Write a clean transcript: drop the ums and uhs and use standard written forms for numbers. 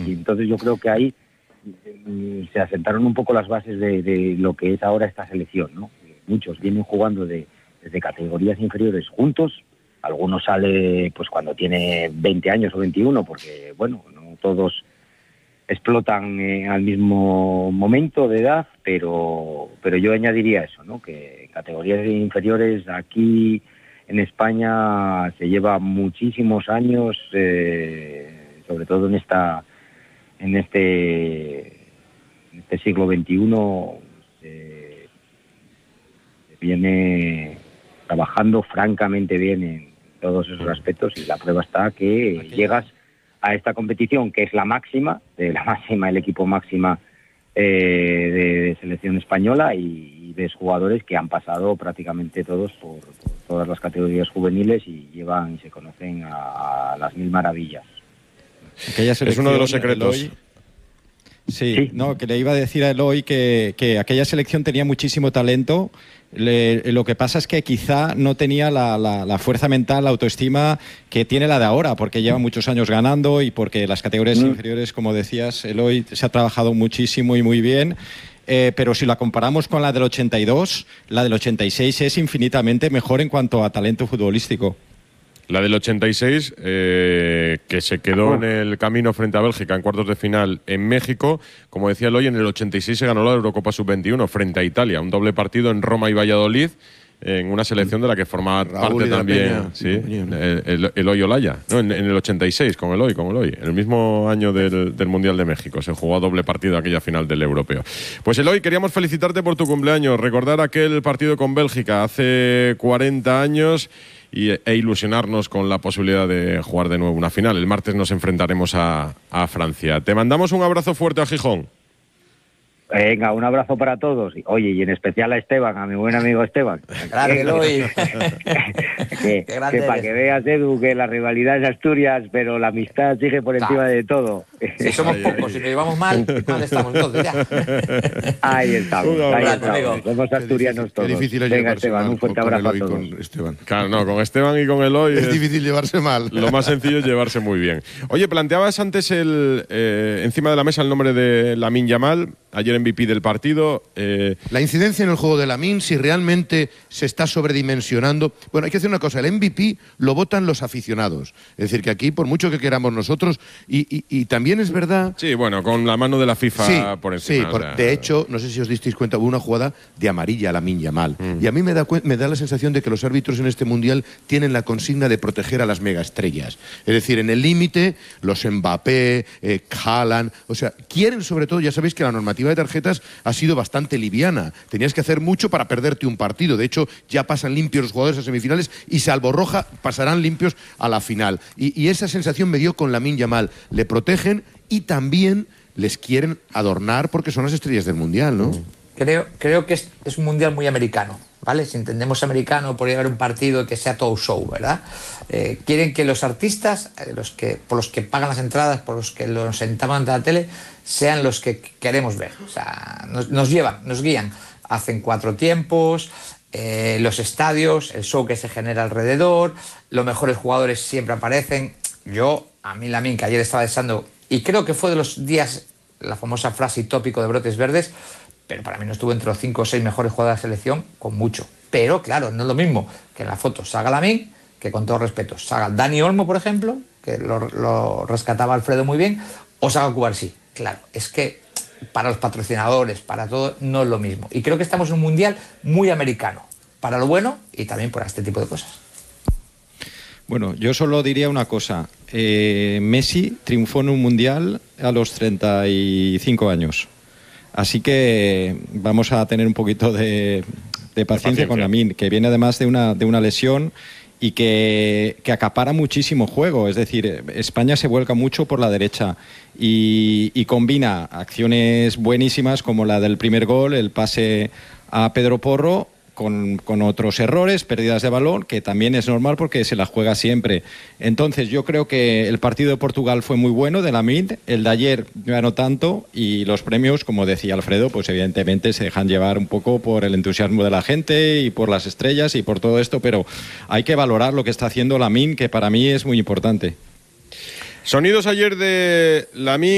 Y entonces yo creo que ahí se asentaron un poco las bases de lo que es ahora esta selección, ¿no? Muchos vienen jugando desde categorías inferiores juntos. Algunos sale pues cuando tiene 20 años o 21, porque bueno, no todos explotan al mismo momento de edad, pero yo añadiría eso, ¿no? Que en categorías inferiores aquí en España se lleva muchísimos años, sobre todo en este siglo XXI, se viene trabajando francamente bien en todos esos aspectos, y la prueba está que llegas a esta competición, que es la máxima, el equipo máxima de selección española, y ves jugadores que han pasado prácticamente todos por todas las categorías juveniles y se conocen a las mil maravillas. Es uno de los secretos. Sí, no, que le iba a decir a Eloy que aquella selección tenía muchísimo talento. Lo que pasa es que quizá no tenía la fuerza mental, la autoestima que tiene la de ahora, porque lleva muchos años ganando y porque las categorías inferiores, como decías, Eloy, se ha trabajado muchísimo y muy bien. Pero si la comparamos con la del 82, la del 86 es infinitamente mejor en cuanto a talento futbolístico. La del 86, que se quedó en el camino frente a Bélgica en cuartos de final en México. Como decía Eloy, en el 86 se ganó la Eurocopa Sub-21 frente a Italia. Un doble partido en Roma y Valladolid, en una selección de la que formaba parte también Eloy Olaya. No, en el 86, con Eloy. En el mismo año del Mundial de México se jugó a doble partido aquella final del Europeo. Pues Eloy, queríamos felicitarte por tu cumpleaños, recordar aquel partido con Bélgica hace 40 años e ilusionarnos con la posibilidad de jugar de nuevo una final. El martes nos enfrentaremos a Francia. Te mandamos un abrazo fuerte a Gijón. Venga, un abrazo para todos. Oye, y en especial a Esteban, a mi buen amigo Esteban. Grande, Eloy. que para que veas, Edu, que la rivalidad es Asturias, pero la amistad sigue por encima de todo. Si somos pocos, si nos llevamos mal estamos todos ya. Ahí estamos. Somos asturianos todos. Qué difícil es Venga, Esteban, un fuerte abrazo a todos. Con Esteban. Claro, no, con Esteban y con Eloy es difícil llevarse mal. Lo más sencillo es llevarse muy bien. Oye, planteabas antes encima de la mesa el nombre de Lamine Yamal, ayer MVP del partido. La incidencia en el juego de Lamine, si realmente se está sobredimensionando. Bueno, hay que decir una cosa, el MVP lo votan los aficionados. Es decir, que aquí, por mucho que queramos nosotros, y también es verdad... Sí, bueno, con la mano de la FIFA por encima. Sí, de hecho, no sé si os disteis cuenta, hubo una jugada de amarilla a Lamine Yamal. Y a mí me da la sensación de que los árbitros en este Mundial tienen la consigna de proteger a las megaestrellas. Es decir, en el límite, los Mbappé, Haaland, o sea, quieren sobre todo, ya sabéis que la normativa de tarjetas ha sido bastante liviana. Tenías que hacer mucho para perderte un partido. De hecho, ya pasan limpios los jugadores a semifinales y salvo roja pasarán limpios a la final. Y esa sensación me dio con Lamine Yamal. Le protegen y también les quieren adornar porque son las estrellas del Mundial, ¿no? Creo que es un Mundial muy americano, ¿vale? Si entendemos americano, podría haber un partido que sea todo show, ¿verdad? Quieren que los artistas, por los que pagan las entradas, por los que los sentamos ante la tele, sean los que queremos ver. O sea, nos guían. Hacen 4 tiempos, los estadios, el show que se genera alrededor, los mejores jugadores siempre aparecen. A mí Lamine, que ayer estaba deseando, y creo que fue de los días, la famosa frase y tópico de brotes verdes, pero para mí no estuvo entre los 5 o 6 mejores jugadores de la selección, con mucho. Pero claro, no es lo mismo que en la foto salga Lamine, que con todo respeto salga Dani Olmo, por ejemplo, que lo rescataba Alfredo muy bien, o salga Cubarsí. Claro, es que para los patrocinadores, para todo, no es lo mismo. Y creo que estamos en un Mundial muy americano, para lo bueno y también para este tipo de cosas. Bueno, yo solo diría una cosa. Messi triunfó en un Mundial a los 35 años. Así que vamos a tener un poquito de paciencia con Lamine, que viene además de una lesión y que acapara muchísimo juego. Es decir, España se vuelca mucho por la derecha y combina acciones buenísimas como la del primer gol, el pase a Pedro Porro, con otros errores, pérdidas de balón, que también es normal porque se la juega siempre. Entonces yo creo que el partido de Portugal fue muy bueno de Lamine, el de ayer no tanto, y los premios, como decía Alfredo, pues evidentemente se dejan llevar un poco por el entusiasmo de la gente y por las estrellas y por todo esto, pero hay que valorar lo que está haciendo Lamine, que para mí es muy importante. Sonidos ayer de Lamine.